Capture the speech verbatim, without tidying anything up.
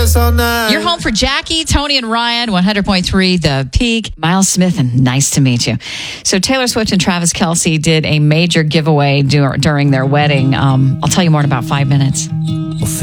us all night. You're home for Jackie, Tony, and Ryan, one hundred point three The Peak. Miles Smith, and nice to meet you. So Taylor Swift and Travis Kelce did a major giveaway dur- during their wedding. Um, I'll tell you more in about five minutes.